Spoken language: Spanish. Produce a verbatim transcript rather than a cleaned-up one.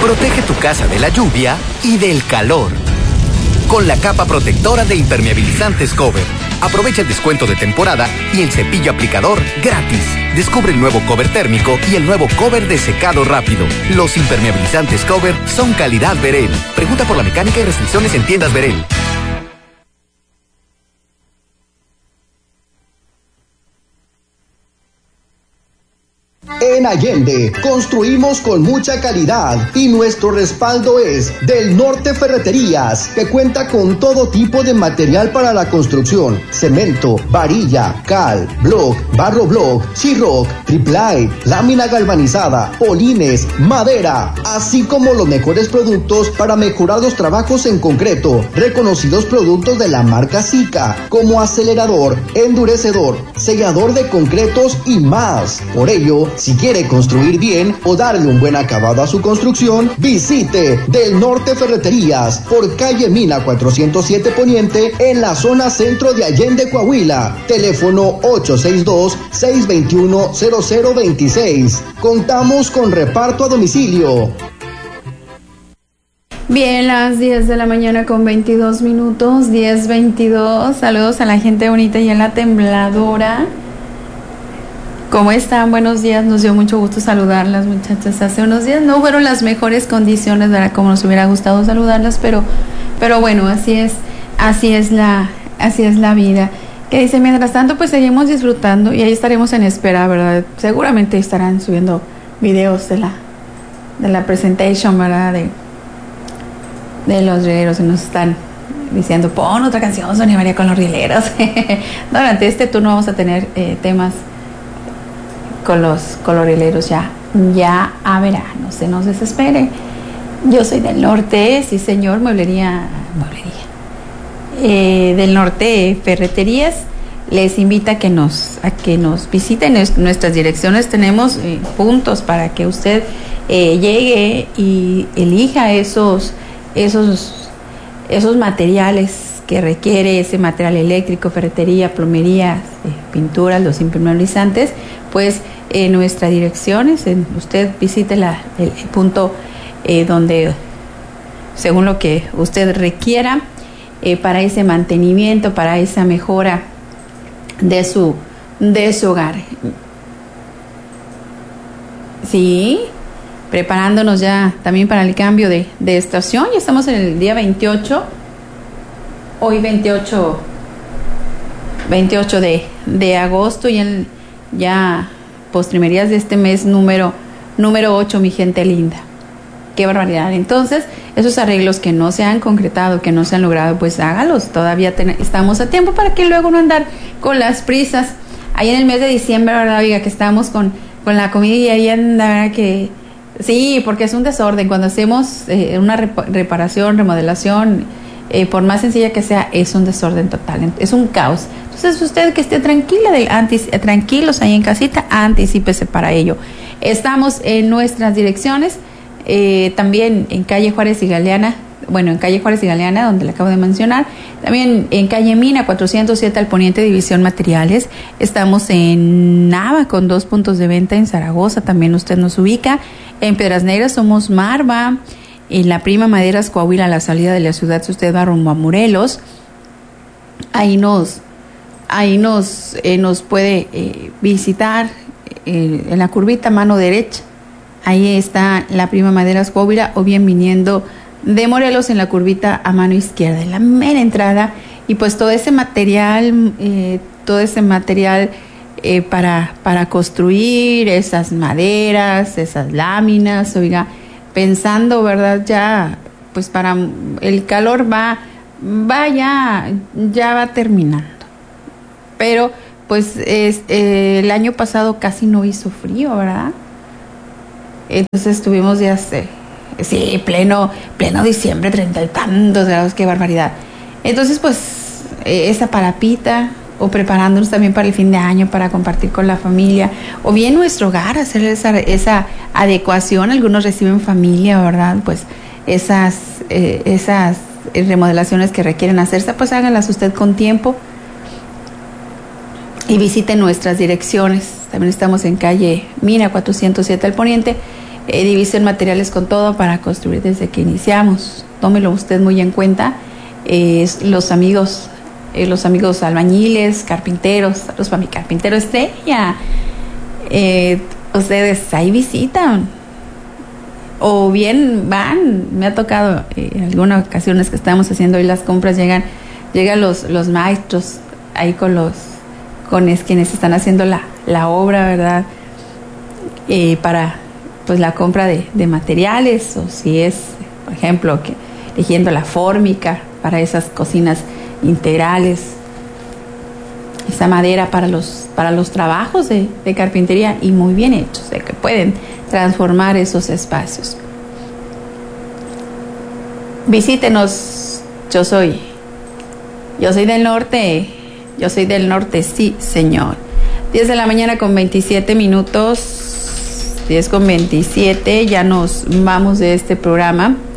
Protege tu casa de la lluvia y del calor con la capa protectora de impermeabilizantes Cover. Aprovecha el descuento de temporada y el cepillo aplicador gratis. Descubre el nuevo Cover térmico y el nuevo Cover de secado rápido. Los impermeabilizantes Cover son calidad Verel. Pregunta por la mecánica y restricciones en tiendas Verel. En Allende construimos con mucha calidad y nuestro respaldo es Del Norte Ferreterías, que cuenta con todo tipo de material para la construcción: cemento, varilla, cal, block, barro block, sheetrock, triplay, lámina galvanizada, polines, madera, así como los mejores productos para mejorar los trabajos en concreto. Reconocidos productos de la marca Sika, como acelerador, endurecedor, sellador de concretos y más. Por ello, si quiere construir bien o darle un buen acabado a su construcción, visite Del Norte Ferreterías por calle Mina cuatrocientos siete Poniente en la zona centro de Allende, Coahuila. Teléfono ocho seis dos, seis dos uno, cero cero dos seis. Contamos con reparto a domicilio. Bien, las diez de la mañana con veintidós minutos, diez veintidós. Saludos a la gente bonita y en la tembladora. ¿Cómo están? Buenos días, nos dio mucho gusto saludarlas, muchachas. Hace unos días no fueron las mejores condiciones, ¿verdad? Como nos hubiera gustado saludarlas, pero, pero bueno, así es, así es la, así es la vida. Que dice, mientras tanto, pues seguimos disfrutando y ahí estaremos en espera, ¿verdad? Seguramente estarán subiendo videos de la, de la presentation, ¿verdad? De, de los rieleros que nos están diciendo, pon otra canción, Sonia María, con los rieleros. Durante este turno vamos a tener eh, temas con los colorileros ya, ya a verano, se nos desespere. Yo soy del norte, sí señor, mueblería, mueblería, eh, del norte, ferreterías. Les invita a que nos, a que nos visiten nuestras direcciones. Tenemos eh, puntos para que usted eh, llegue y elija esos, esos, esos materiales que requiere, ese material eléctrico, ferretería, plomería, eh, pinturas, los impermeabilizantes. Pues en eh, nuestra dirección es en, usted visite la, el, el punto eh, donde, según lo que usted requiera, eh, para ese mantenimiento, para esa mejora de su, de su hogar. Sí, preparándonos ya también para el cambio de, de estación. Ya estamos en el día veintiocho, hoy veintiocho, veintiocho de, de agosto y en ya postrimerías de este mes número número ocho, mi gente linda. Qué barbaridad. Entonces, esos arreglos que no se han concretado, que no se han logrado, pues hágalos. Todavía ten, estamos a tiempo para que luego no andar con las prisas. Ahí en el mes de diciembre, ¿verdad, oiga? Que estamos con, con la comida y ahí anda, ¿verdad? Que sí, porque es un desorden. Cuando hacemos eh, una rep- reparación, remodelación, eh, por más sencilla que sea, es un desorden total. Es un caos. Entonces usted que esté tranquila, de, antes, eh, tranquilos ahí en casita, anticípese para ello. Estamos en nuestras direcciones, eh, también en calle Juárez y Galeana, bueno, en calle Juárez y Galeana, donde le acabo de mencionar, también en calle Mina cuatrocientos siete al Poniente, División Materiales. Estamos en Nava con dos puntos de venta en Zaragoza, también usted nos ubica. En Piedras Negras somos Marva, en la Prima Maderas Coahuila, a la salida de la ciudad, si usted va rumbo a Morelos, ahí nos ahí nos eh, nos puede eh, visitar eh, en la curvita mano derecha. Ahí está la Prima Maderas Coahuila, o bien viniendo de Morelos en la curvita a mano izquierda, en la mera entrada. Y pues todo ese material, eh, todo ese material eh, para, para construir, esas maderas, esas láminas, oiga, pensando, ¿verdad? Ya, pues para el calor va, va ya, ya va terminando. Pero pues es, eh, el año pasado casi no hizo frío, ¿verdad? Entonces estuvimos ya, eh, sí, pleno, pleno diciembre, treinta y tantos grados, qué barbaridad. Entonces, pues, eh, esa parapita, o preparándonos también para el fin de año, para compartir con la familia, o bien nuestro hogar, hacer esa, esa adecuación. Algunos reciben familia, ¿verdad? Pues esas, eh, esas remodelaciones que requieren hacerse, pues háganlas usted con tiempo. Y visiten nuestras direcciones. También estamos en calle Mina cuatrocientos siete al Poniente, eh, División Materiales con todo para construir desde que iniciamos. Tómelo usted muy en cuenta. Eh, los amigos, eh, los amigos albañiles, carpinteros, saludos para mi carpintero Estrella. Eh, ustedes ahí visitan o bien van. Me ha tocado eh, en algunas ocasiones que estamos haciendo hoy las compras, llegan llegan los los maestros ahí con los con es, quienes están haciendo la, la obra, ¿verdad? Eh, para pues la compra de, de materiales, o si es, por ejemplo, que eligiendo la fórmica para esas cocinas integrales, esa madera para los para los trabajos de, de carpintería, y muy bien hechos, de que pueden transformar esos espacios. Visítenos. Yo soy yo soy del norte, yo soy del norte, sí señor. diez de la mañana con veintisiete minutos, diez con veintisiete, ya nos vamos de este programa.